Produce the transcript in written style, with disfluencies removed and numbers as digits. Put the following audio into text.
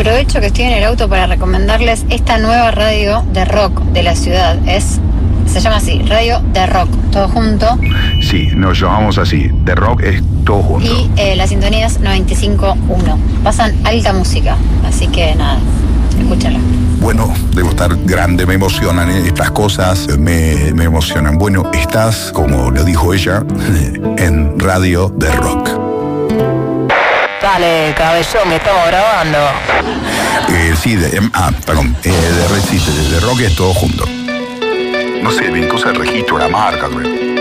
aprovecho que estoy en el auto para recomendarles esta nueva radio de rock de la ciudad. Se llama así, Radio de Rock, todo junto. Sí, nos llamamos así, de rock es todo junto. Y la sintonía es 95.1. Pasan alta música, así que nada, escúchala. Bueno, debo estar grande, me emocionan estas cosas, me emocionan. Bueno, estás, como lo dijo ella, en Radio de Rock. Dale, cabezón, que estamos grabando. Sí, de Rock es todo junto. No sé, bien cosa de registro, la marca, güey.